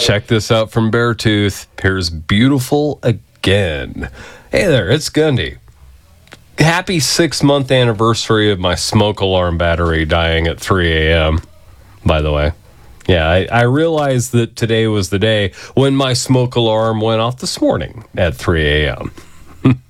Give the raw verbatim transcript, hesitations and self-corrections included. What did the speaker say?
Check this out from Beartooth. Here's Beautiful Again. Hey there, it's Gundy. Happy six-month anniversary of my smoke alarm battery dying at three a.m., by the way. Yeah, I, I realized that today was the day when my smoke alarm went off this morning at three a.m.